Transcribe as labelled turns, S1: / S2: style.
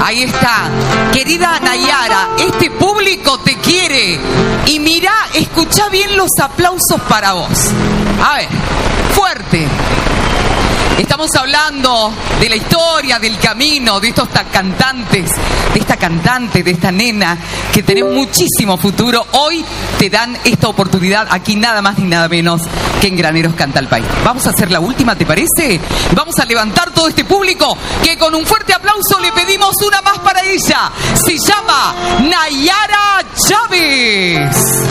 S1: Ahí está. Querida Nayara, este público te quiere. Y mirá, escuchá bien los aplausos para vos. A ver, fuerte. Estamos hablando de la historia, del camino, de estos cantantes, de esta cantante, de esta nena, que tenés muchísimo futuro. Hoy te dan esta oportunidad aquí nada más ni nada menos que en Graneros Canta el País. Vamos a hacer la última, ¿te parece? Vamos a levantar todo este público que con un fuerte aplauso le pedimos una más para ella. Se llama Nayara Chávez.